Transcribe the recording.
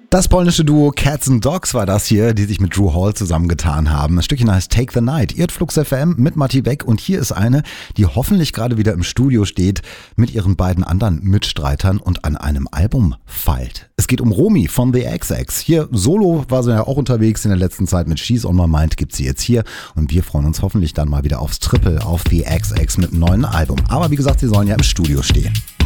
Das polnische Duo Cats and Dogs war das hier, die sich mit Drew Hall zusammengetan haben. Das Stückchen heißt Take the Night. Ihr hört Flux FM mit Matti Beck und hier ist eine, die hoffentlich gerade wieder im Studio steht mit ihren beiden anderen Mitstreitern und an einem Album feilt. Es geht um Romy von The XX. Hier solo war sie ja auch unterwegs in der letzten Zeit mit She's on My Mind, gibt sie jetzt hier und wir freuen uns hoffentlich dann mal wieder aufs Triple auf The XX mit einem neuen Album. Aber wie gesagt, sie sollen ja im Studio stehen.